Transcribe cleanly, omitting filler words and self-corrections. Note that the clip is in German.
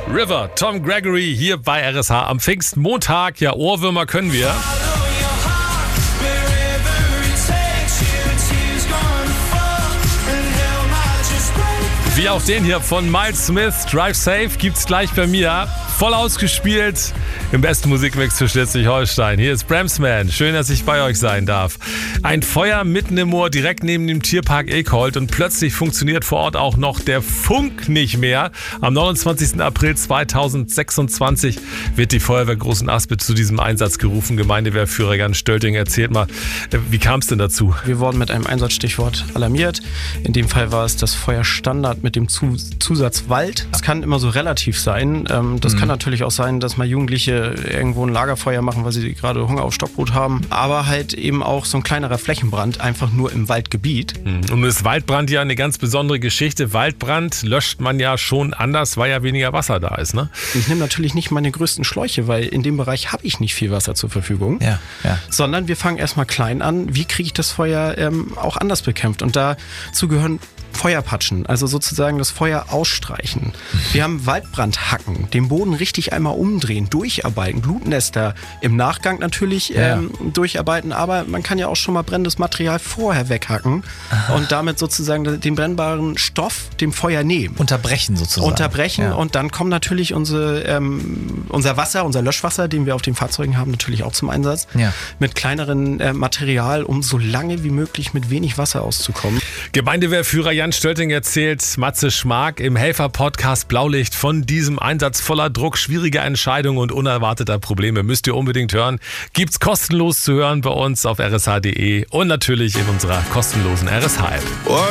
River, Tom Gregory hier bei RSH am Pfingstmontag. Ja, Ohrwürmer können wir. Wie auch den hier von Miles Smith, Drive Safe, gibt's gleich bei mir. Voll ausgespielt im besten Musikmix für Schleswig-Holstein. Hier ist Bramsman. Schön, dass ich bei euch sein darf. Ein Feuer mitten im Moor, direkt neben dem Tierpark Ekhold. Und plötzlich funktioniert vor Ort auch noch der Funk nicht mehr. Am 29. April 2026 wird die Feuerwehr Großen Aspe zu diesem Einsatz gerufen. Gemeindewehrführer Jan Stölting, erzählt mal, wie kam es denn dazu? Wir wurden mit einem Einsatzstichwort alarmiert. In dem Fall war es das Feuerstandard mit dem Zusatz Wald. Das kann immer so relativ sein. Das kann natürlich auch sein, dass mal Jugendliche irgendwo ein Lagerfeuer machen, weil sie gerade Hunger auf Stockbrot haben. Aber halt eben auch so ein kleinerer Flächenbrand, einfach nur im Waldgebiet. Und ist Waldbrand ja eine ganz besondere Geschichte. Waldbrand löscht man ja schon anders, weil ja weniger Wasser da ist, ne? Ich nehme natürlich nicht meine größten Schläuche, weil in dem Bereich habe ich nicht viel Wasser zur Verfügung. Ja. Sondern wir fangen erstmal klein an. Wie kriege ich das Feuer auch anders bekämpft? Und dazu gehören Feuerpatschen, also sozusagen das Feuer ausstreichen. Wir haben Waldbrandhacken, den Boden richtig einmal umdrehen, durcharbeiten, Glutnester im Nachgang natürlich durcharbeiten, aber man kann ja auch schon mal brennendes Material vorher weghacken und damit sozusagen den brennbaren Stoff dem Feuer nehmen. Unterbrechen sozusagen. Und dann kommt natürlich unser Wasser, unser Löschwasser, den wir auf den Fahrzeugen haben, natürlich auch zum Einsatz. Ja. Mit kleineren Material, um so lange wie möglich mit wenig Wasser auszukommen. Gemeindewehrführer Jan Stölting erzählt Matze Schmark im Helfer-Podcast Blaulicht von diesem Einsatz voller Druck, schwieriger Entscheidungen und unerwarteter Probleme. Müsst ihr unbedingt hören. Gibt's kostenlos zu hören bei uns auf rsh.de und natürlich in unserer kostenlosen RSH-App.